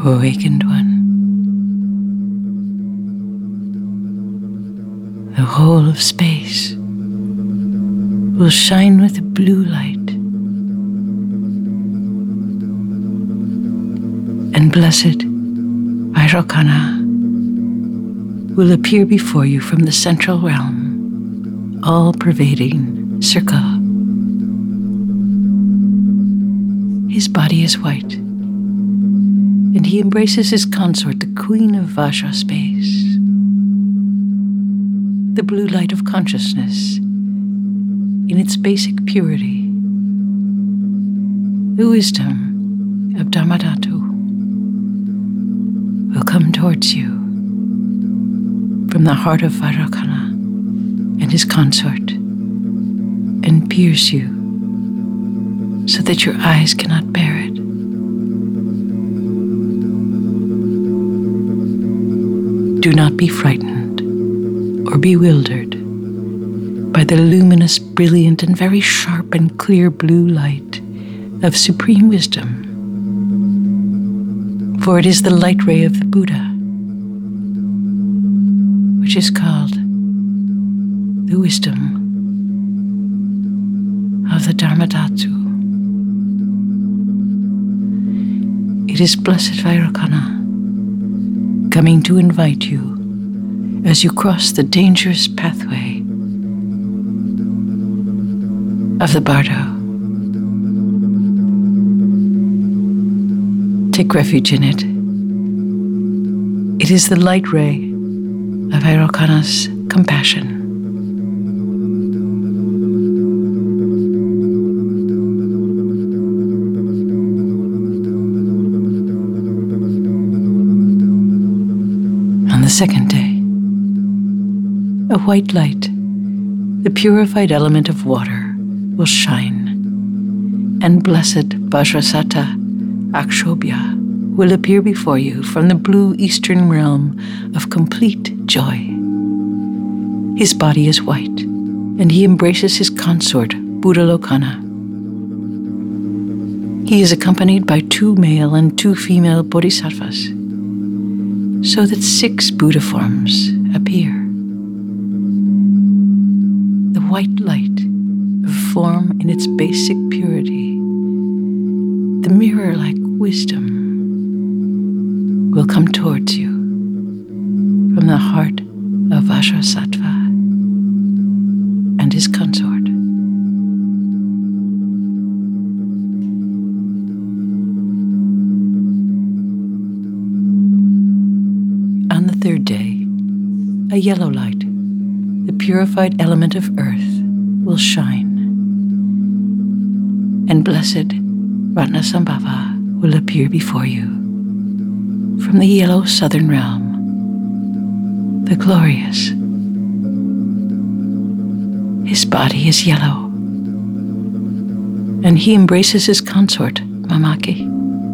awakened one. The whole of space will shine with a blue light, and blessed Vairocana will appear before you from the central realm, all-pervading circle. His body is white, and he embraces his consort, the Queen of Vajra space, the blue light of consciousness in its basic purity, the wisdom of Dharmadhatu will come towards you from the heart of Vairocana and his consort and pierce you so that your eyes cannot bear it. Do not be frightened or bewildered by the luminous, brilliant, and very sharp and clear blue light of supreme wisdom, for it is the light ray of the Buddha, which is called the wisdom of the Dharmadhatu. It is Blessed Vairocana coming to invite you as you cross the dangerous pathway of the Bardo. Take refuge in it. It is the light ray of Vairocana's compassion. On the second day, a white light, the purified element of water, will shine, and blessed Vajrasattva Akshobhya will appear before you from the blue eastern realm of complete joy. His body is white, and he embraces his consort, Buddhalokana. He is accompanied by 2 male and 2 female bodhisattvas, so that 6 Buddha forms appear. The white light of form in its basic purity, the mirror-like wisdom, will come towards you from the heart of Vajrasattva and his consort. On the third day, a yellow light, the purified element of earth, will shine, and blessed Ratnasambhava will appear before you from the yellow southern realm, the glorious. His body is yellow, and he embraces his consort, Mamaki.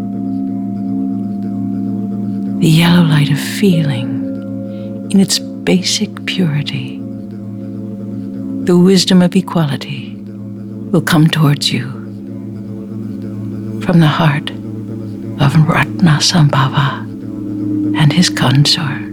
The yellow light of feeling in its basic purity, the wisdom of equality, will come towards you from the heart of Ratnasambhava and his consort.